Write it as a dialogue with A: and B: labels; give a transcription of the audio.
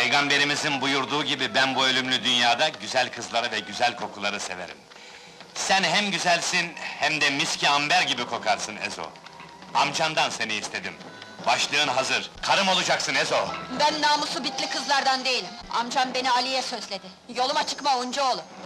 A: Peygamberimizin buyurduğu gibi ben bu ölümlü dünyada güzel kızları ve güzel kokuları severim. Sen hem güzelsin hem de miski amber gibi kokarsın Ezo. Amcandan seni istedim. Başlığın hazır, karım olacaksın Ezo.
B: Ben namusu bitli kızlardan değilim. Amcam beni Ali'ye sözledi. Yoluma çıkma Uncuoğlu.